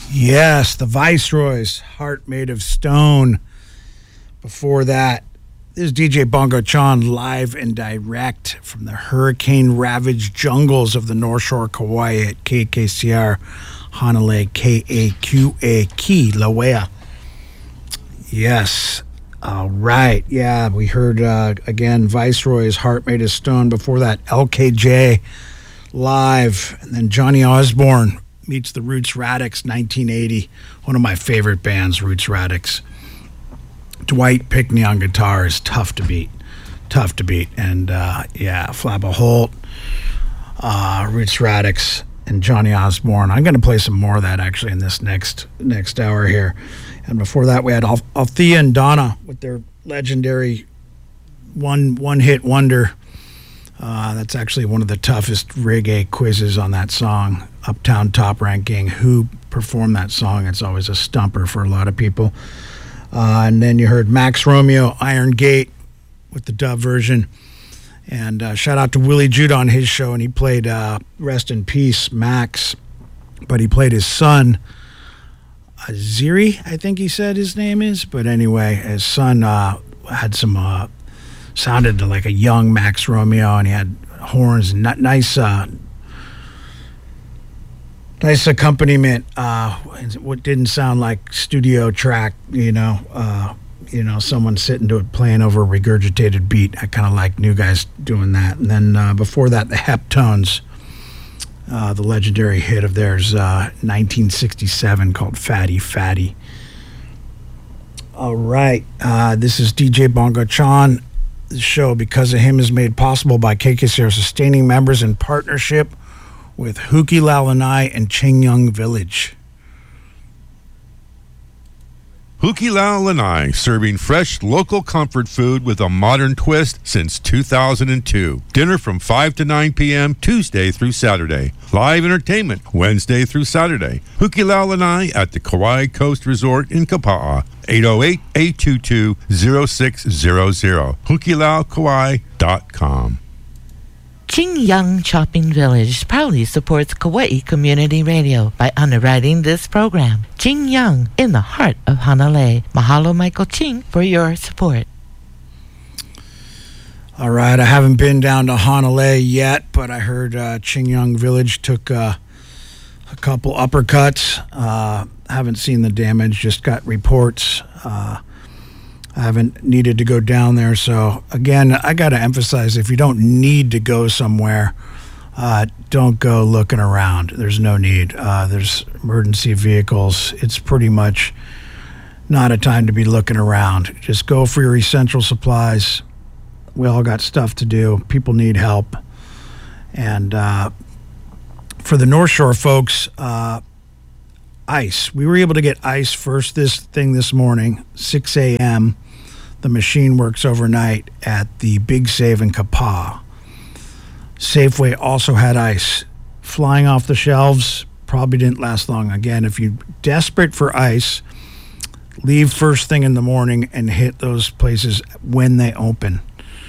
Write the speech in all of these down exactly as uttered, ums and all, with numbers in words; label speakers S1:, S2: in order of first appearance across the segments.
S1: Yes, the Viceroys, Heart Made of Stone. Before that, this is D J Bongo Chan live and direct from the hurricane-ravaged jungles of the North Shore, Kauai at K K C R Hanalei K A Q A Kilauea. Yes, all right. Yeah, we heard, uh, again, Viceroy's Heart Made of Stone. Before that, L K J live. And then Johnny Osborne meets the Roots Radics, nineteen eighty. One of my favorite bands, Roots Radics. Dwight Pickney on guitar is tough to beat. Tough to beat. And, uh, yeah, Flabba Holt, uh, Roots Radics, and Johnny Osborne. I'm going to play some more of that, actually, in this next next hour here. And before that, we had Al- Althea and Donna with their legendary one, one-hit wonder. Uh, that's actually one of the toughest reggae quizzes on that song, Uptown Top Ranking. Who performed that song? It's always a stumper for a lot of people. Uh, and then you heard Max Romeo, Iron Gate, with the dub version. And uh, shout out to Willie Jude on his show, and he played uh, Rest in Peace, Max. But he played his son, Aziri, I think he said his name is. But anyway, his son uh, had some... Uh, sounded like a young Max Romeo, and he had horns and nice uh, nice accompaniment. Uh, what didn't sound like studio track, you know, uh, you know, someone sitting to it playing over a regurgitated beat. I kind of like new guys doing that. And then uh, before that, the Heptones, uh, the legendary hit of theirs, uh, nineteen sixty-seven, called Fatty Fatty. All right, uh, this is D J Bongo Chan. The show, because of him, is made possible by K K C R sustaining members in partnership with Hukilau Lanai and Chingyang Village.
S2: Hukilau Lanai, serving fresh local comfort food with a modern twist since two thousand two. Dinner from five to nine p.m. Tuesday through Saturday. Live entertainment Wednesday through Saturday. Hukilau Lanai at the Kauai Coast Resort in Kapa'a. eight oh eight, eight two two, oh six zero zero. hukilau kauai dot com.
S3: Chingyang Shopping Village proudly supports Kauai Community Radio by underwriting this program. Chingyang, in the heart of Hanalei. Mahalo, Michael Ching, for your support.
S1: All right, I haven't been down to Hanalei yet, but I heard uh, Chingyang Village took uh, a couple uppercuts. Uh, haven't seen the damage, just got reports. Uh, I haven't needed to go down there. So, again, I got to emphasize, if you don't need to go somewhere, uh, don't go looking around. There's no need. Uh, there's emergency vehicles. It's pretty much not a time to be looking around. Just go for your essential supplies. We all got stuff to do. People need help. And uh, for the North Shore folks, uh, ice. We were able to get ice first this thing this morning, six a.m. The machine works overnight at the Big Save in Kapa'a. Safeway also had ice. Flying off the shelves, probably didn't last long. Again, if you're desperate for ice, leave first thing in the morning and hit those places when they open.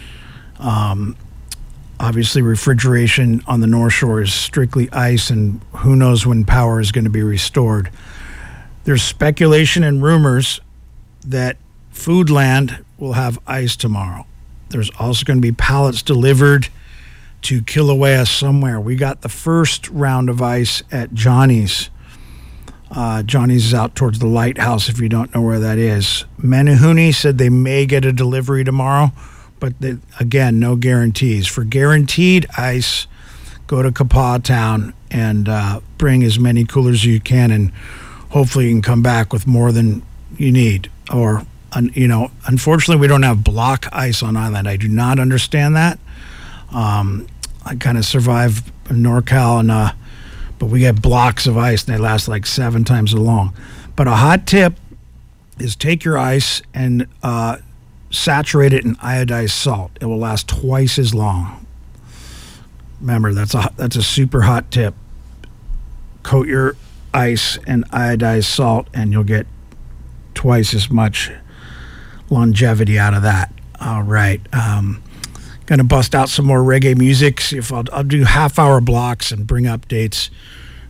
S1: Um, obviously, refrigeration on the North Shore is strictly ice, and who knows when power is going to be restored. There's speculation and rumors that Foodland will have ice tomorrow. There's also going to be pallets delivered to Kilauea somewhere. We got the first round of ice at Johnny's. Uh, Johnny's is out towards the lighthouse, if you don't know where that is. Menehune said they may get a delivery tomorrow, but they, again, no guarantees. For guaranteed ice, go to Kapa'a Town and uh, bring as many coolers as you can, and hopefully you can come back with more than you need. Or, un, you know, unfortunately, we don't have block ice on island. I do not understand that. Um, I kind of survived in NorCal, and uh, but we get blocks of ice, and they last like seven times as long. But a hot tip is take your ice and uh, saturate it in iodized salt. It will last twice as long. Remember, that's a that's a super hot tip. Coat your ice in iodized salt, and you'll get twice as much longevity out of that. All right. Um, Gonna bust out some more reggae music. See if I'll, I'll do half hour blocks and bring updates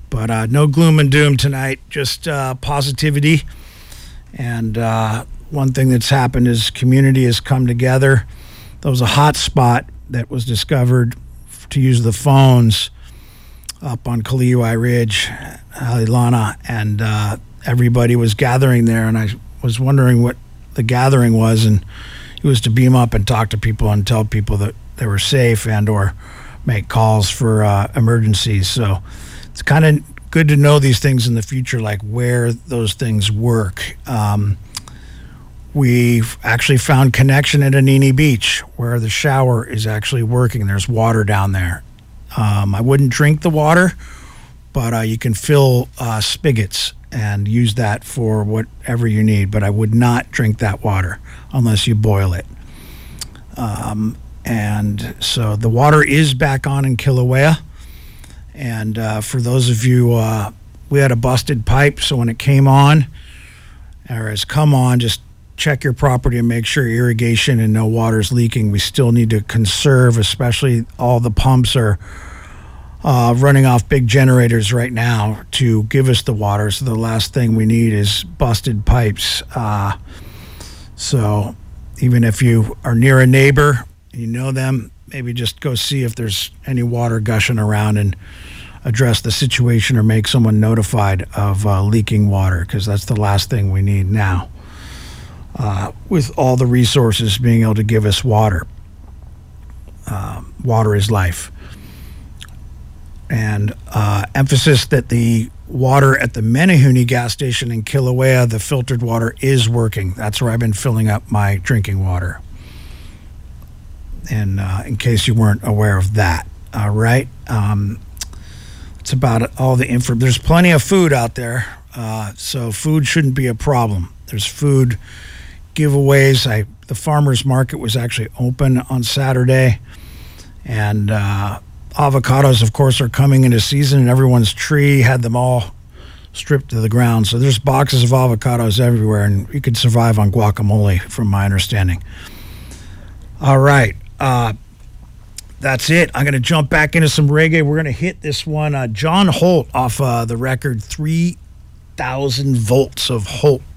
S1: But uh, no gloom and doom tonight, just uh, positivity. And uh, one thing that's happened is community has come together. There was a hot spot that was discovered to use the phones up on Kalihi Ridge, Halilana, and uh, everybody was gathering there. And I was wondering what the gathering was, and it was to beam up and talk to people and tell people that they were safe and or make calls for uh, emergencies. So it's kind of good to know these things in the future, like where those things work. Um, we've actually found connection at Anini Beach where the shower is actually working. There's water down there. Um, I wouldn't drink the water, but uh, you can fill uh, spigots and use that for whatever you need. But I would not drink that water unless you boil it. Um, and so the water is back on in Kilauea. And uh, for those of you, uh, we had a busted pipe, so when it came on, or has come on, just check your property and make sure irrigation and no water's leaking. We still need to conserve, especially all the pumps are uh, running off big generators right now to give us the water. So the last thing we need is busted pipes. Uh, so even if you are near a neighbor, you know them, maybe just go see if there's any water gushing around and address the situation or make someone notified of uh, leaking water, because that's the last thing we need now. Uh, with all the resources being able to give us water. Um, water is life. And uh, emphasis that the water at the Menehune gas station in Kilauea, the filtered water, is working. That's where I've been filling up my drinking water. And uh, in case you weren't aware of that, all right? Um, it's about all the info. There's plenty of food out there, uh, so food shouldn't be a problem. There's food giveaways. I the farmers market was actually open on Saturday, and uh, avocados, of course, are coming into season, and everyone's tree had them all stripped to the ground. So there's boxes of avocados everywhere, and you could survive on guacamole, from my understanding. All right, uh, that's it. I'm going to jump back into some reggae. We're going to hit this one, uh, John Holt, off uh, the record three thousand Volts of Hope.